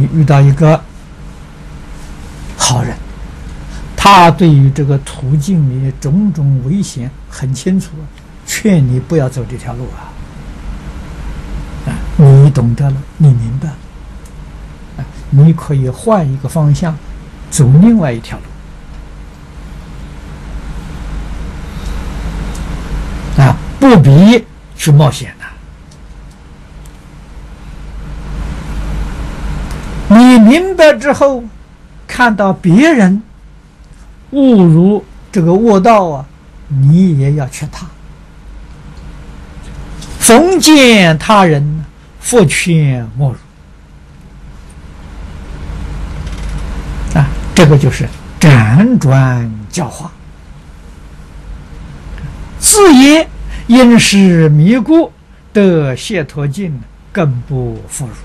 遇到一个好人，他对于这个途径里种种危险很清楚，劝你不要走这条路啊！你懂得了，你明白了，你可以换一个方向，走另外一条路啊，不必去冒险的。你明白之后，看到别人误入这个恶道啊，你也要劝他。逢见他人，复劝莫如啊，这个就是辗转教化。自言因是迷故，得解脱境，更不复如。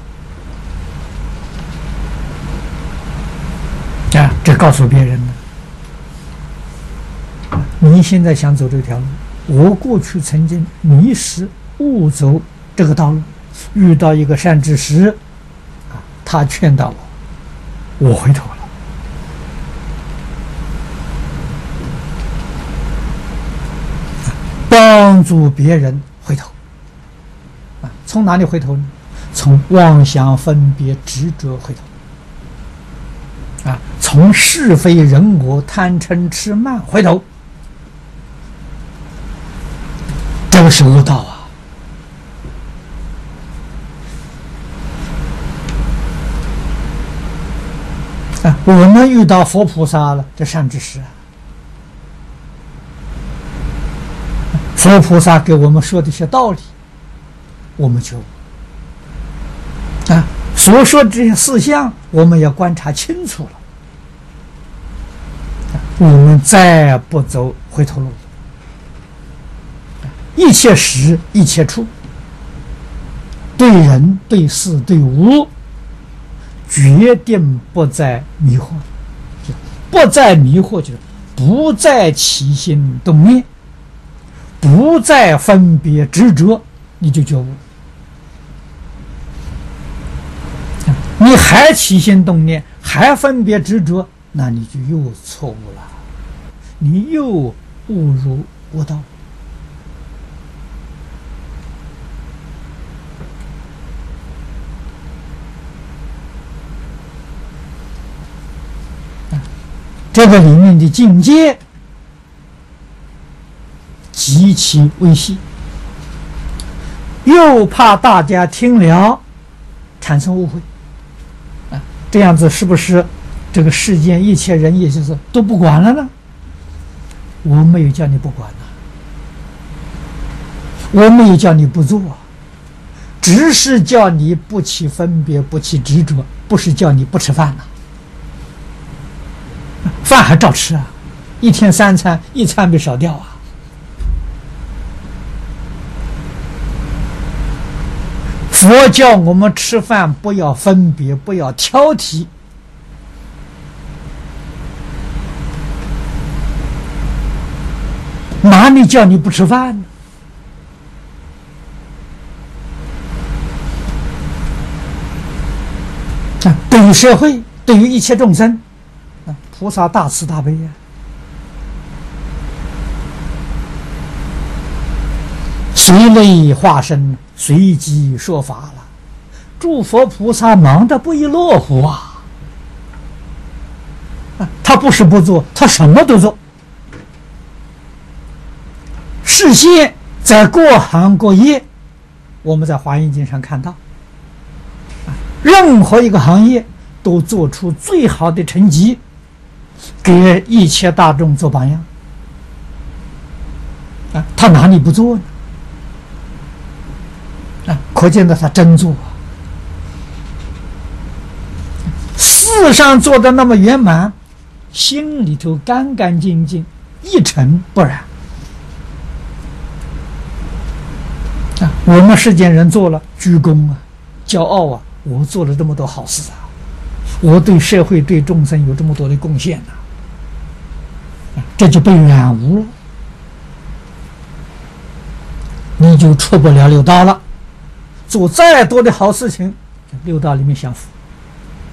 啊，这告诉别人呢，你现在想走这条路，我过去曾经迷失误走这个道路，遇到一个善知识，他劝导我，我回头了。帮助别人回头，从哪里回头呢？从妄想分别执着回头。从是非人我贪嗔痴慢回头，这个是恶道啊！我们遇到佛菩萨了，这善知识佛菩萨给我们说的一些道理，我们就所说的这些事项，我们要观察清楚了，我们再不走回头路。一切时一切处，对人对事对物，决定不再迷惑，不再迷惑就是不再起心动念，不再分别执着，你就觉悟。你还起心动念，还分别执着，那你就又错误了，你又误入恶道。这个里面的境界极其微细，又怕大家听了产生误会。这样子是不是这个世间一切人也就是都不管了呢？我没有叫你不管我没有叫你不做只是叫你不起分别，不起执着，不是叫你不吃饭饭还照吃一天3餐，一餐没少掉佛教我们吃饭不要分别，不要挑剔，哪里叫你不吃饭呢？对于社会，对于一切众生，菩萨大慈大悲随类化身，随机说法了。诸佛菩萨忙得不亦乐乎他不是不做，他什么都做。事先在各行各业，我们在华严经上看到，任何一个行业都做出最好的成绩，给一切大众做榜样他哪里不做呢？可见的他真做事上做的那么圆满，心里头干干净净，一尘不染我们世间人做了居功骄傲我做了这么多好事我对社会对众生有这么多的贡献这就被染污了，你就出不了六道了。做再多的好事情，六道里面享福。